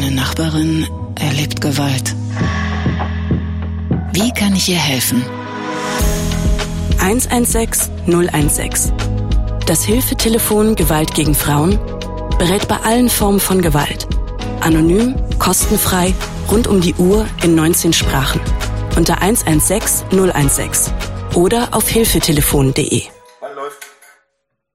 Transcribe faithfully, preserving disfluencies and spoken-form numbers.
Meine Nachbarin erlebt Gewalt. Wie kann ich ihr helfen? eins eins sechs null eins sechs. Das Hilfetelefon Gewalt gegen Frauen berät bei allen Formen von Gewalt. Anonym, kostenfrei, rund um die Uhr in neunzehn Sprachen. Unter eins eins sechs null eins sechs oder auf hilfetelefon punkt de.